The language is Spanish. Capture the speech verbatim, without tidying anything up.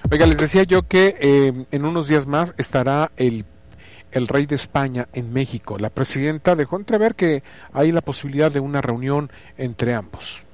Oiga, les decía yo que eh, en unos días más estará el el rey de España en México. La presidenta dejó entrever que hay la posibilidad de una reunión entre ambos.